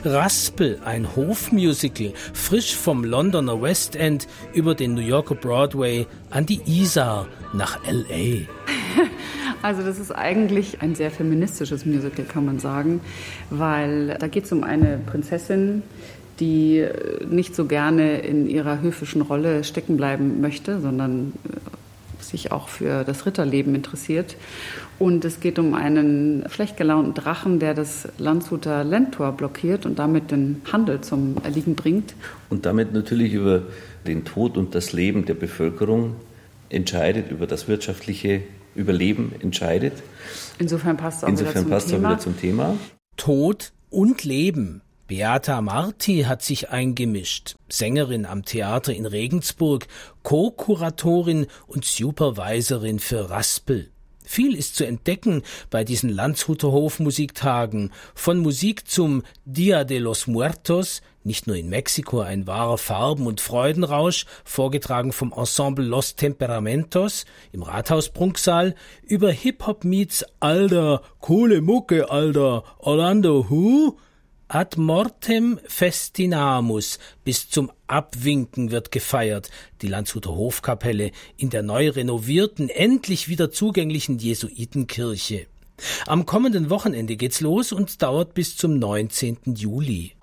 Raspel, ein Hofmusical, frisch vom Londoner West End über den New Yorker Broadway an die Isar nach L.A. Also das ist eigentlich ein sehr feministisches Musical, kann man sagen, weil da geht es um eine Prinzessin, die nicht so gerne in ihrer höfischen Rolle stecken bleiben möchte, sondern sich auch für das Ritterleben interessiert. Und es geht um einen schlecht gelaunten Drachen, der das Landshuter Lendtor blockiert und damit den Handel zum Erliegen bringt. Und damit natürlich über den Tod und das Leben der Bevölkerung entscheidet, über das wirtschaftliche Überleben entscheidet. Insofern passt es auch wieder zum Thema. Tod und Leben. Beata Marti hat sich eingemischt. Sängerin am Theater in Regensburg, Co-Kuratorin und Supervisorin für Raspel. Viel ist zu entdecken bei diesen Landshuter Hofmusiktagen. Von Musik zum Dia de los Muertos, nicht nur in Mexiko ein wahrer Farben- und Freudenrausch, vorgetragen vom Ensemble Los Temperamentos im Rathaus-Prunksaal, über Hip-Hop meets Alter, coole Mucke, Alter, Orlando Who? Ad mortem festinamus, bis zum Abwinken wird gefeiert, die Landshuter Hofkapelle in der neu renovierten, endlich wieder zugänglichen Jesuitenkirche. Am kommenden Wochenende geht's los und dauert bis zum 19. Juli.